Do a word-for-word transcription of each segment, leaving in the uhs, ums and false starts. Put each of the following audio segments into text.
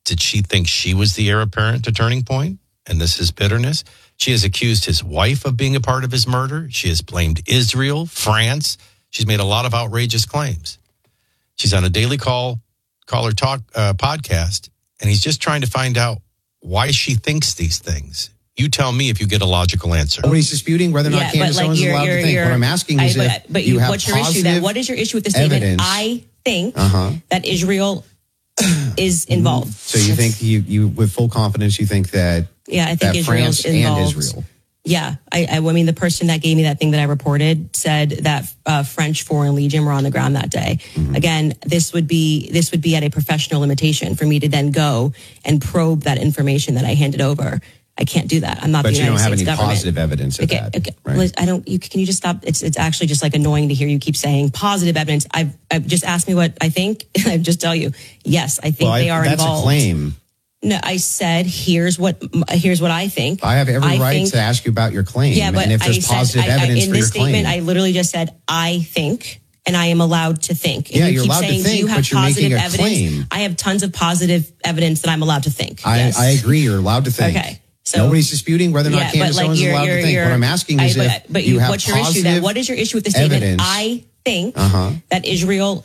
Did she think she was the heir apparent to Turning Point? And this is bitterness. She has accused his wife of being a part of his murder. She has blamed Israel, France. She's made a lot of outrageous claims. She's on a Daily Call, Caller Talk uh, podcast, and he's just trying to find out why she thinks these things. You tell me if you get a logical answer. Nobody's disputing whether or not yeah, Candace like Owens is allowed to think. What I'm asking is I, if but, but you you, have what's your issue then? What is your issue with the statement? Evidence. I think uh-huh. that Israel is involved. So you think you, you with full confidence, you think that yeah, I think that Israel's France involved. and Israel. Yeah, I, I, I mean, the person that gave me that thing that I reported said that uh, French Foreign Legion were on the ground that day. Mm-hmm. Again, this would be this would be at a professional limitation for me to then go and probe that information that I handed over. I can't do that. I'm not but the United States States government. But you don't have any positive evidence of okay, that. Okay, right? Liz, I don't. You, can you just stop? It's it's actually just like annoying to hear you keep saying positive evidence. I've, I've just asked me what I think. I just tell you, yes, I think well, they I, are that's involved. That's a claim. No, I said here's what here's what I think. I have every I right think, to ask you about your claim. Yeah, but and if there's I positive said, evidence I, I, in for this your statement, claim. I literally just said I think, and I am allowed to think. And yeah, you you're keep allowed saying, to think, do you have but you're positive making a evidence? claim. I have tons of positive evidence that I'm allowed to think. I, yes. I agree. You're allowed to think. Okay. So, nobody's disputing whether or not yeah, Candace like Owens is allowed to think. What I'm asking is I, if but you, you have what's your issue then? What is your issue with the statement? Evidence. I think uh-huh. that Israel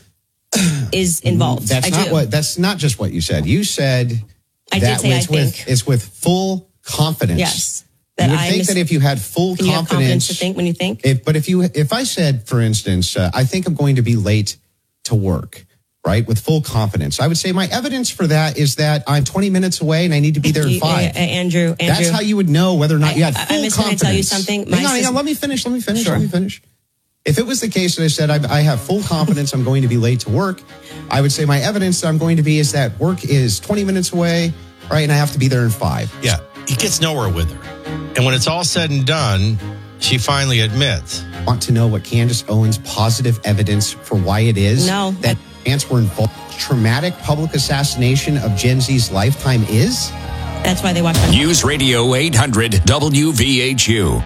is involved. That's I not do. what. That's not just what you said. You said I that did say it's I with think. it's with full confidence. Yes. You would I think mis- that if you had full Can you have confidence confidence, to think when you think? If, but if you, if I said, for instance, uh, I think I'm going to be late to work, right, with full confidence, I would say my evidence for that is that I'm twenty minutes away and I need to be there in five. Uh, Andrew, Andrew, that's how you would know whether or not you had full I, I'm just confidence. going to tell you something. My hang on, hang on, sis- let me finish. Let me finish. Sure. Let me finish. If it was the case that I said I, I have full confidence I'm going to be late to work, I would say my evidence that I'm going to be is that work is twenty minutes away, right, and I have to be there in five. Yeah, he gets nowhere with her. And when it's all said and done, she finally admits. Want to know what Candace Owens' positive evidence for why it is no. that ants were involved in traumatic public assassination of Gen Z's lifetime is? That's why they watch my News Radio eight hundred W V H U.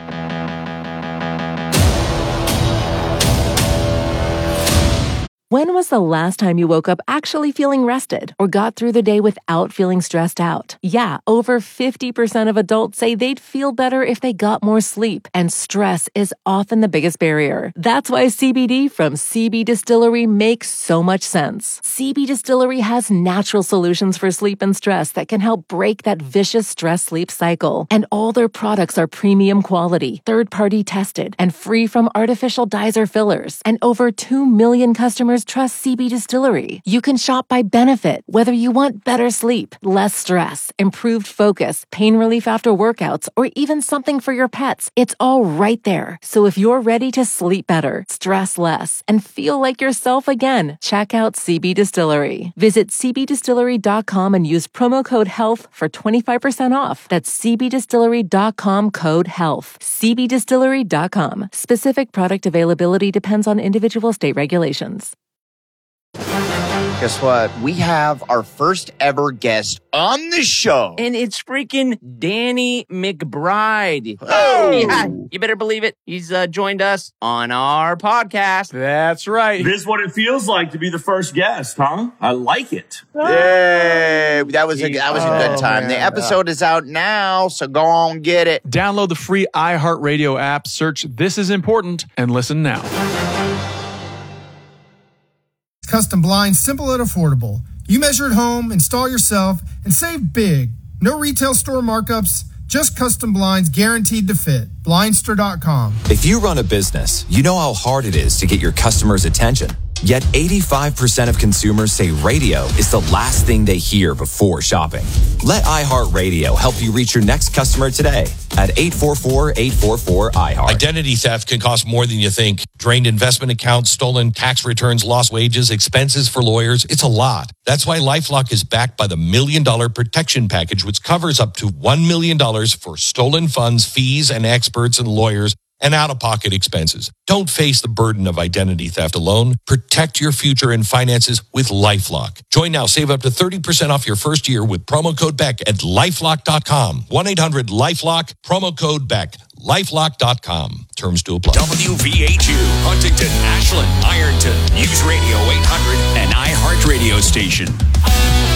When was the last time you woke up actually feeling rested or got through the day without feeling stressed out? Yeah, over fifty percent of adults say they'd feel better if they got more sleep, and stress is often the biggest barrier. That's why C B D from C B Distillery makes so much sense. C B Distillery has natural solutions for sleep and stress that can help break that vicious stress-sleep cycle. And all their products are premium quality, third-party tested, and free from artificial dyes or fillers. And over two million customers trust C B Distillery. You can shop by benefit, whether you want better sleep, less stress, improved focus, pain relief after workouts, or even something for your pets. It's all right there. So if you're ready to sleep better, stress less, and feel like yourself again, check out C B Distillery. Visit c b distillery dot com and use promo code HEALTH for twenty-five percent off. That's c b distillery dot com code HEALTH. c b distillery dot com. Specific product availability depends on individual state regulations. Guess what? We have our first ever guest on the show. And it's freaking Danny McBride. Oh! Yeah, you better believe it. He's uh, joined us on our podcast. That's right. This is what it feels like to be the first guest, huh? I like it. Yay! That was a, that was a good Oh, time. man. The episode is out now, so go on get it. Download the free iHeartRadio app, search This Is Important, and listen now. Custom Blinds, simple and affordable. You measure at home, install yourself, and save big. No retail store markups, just custom blinds guaranteed to fit. Blindster dot com. If you run a business, you know how hard it is to get your customers' attention. Yet eighty-five percent of consumers say radio is the last thing they hear before shopping. Let iHeartRadio help you reach your next customer today at eight four four, eight four four, I heart. Identity theft can cost more than you think. Drained investment accounts, stolen tax returns, lost wages, expenses for lawyers. It's a lot. That's why LifeLock is backed by the Million Dollar Protection Package, which covers up to one million dollars for stolen funds, fees, and experts and lawyers, and out-of-pocket expenses. Don't face the burden of identity theft alone. Protect your future and finances with LifeLock. Join now. Save up to thirty percent off your first year with promo code Beck at lifelock dot com. one eight hundred lifelock, promo code Beck. lifelock dot com. Terms to apply. W V H U, Huntington, Ashland, Ironton, News Radio eight hundred, and iHeart Radio Station.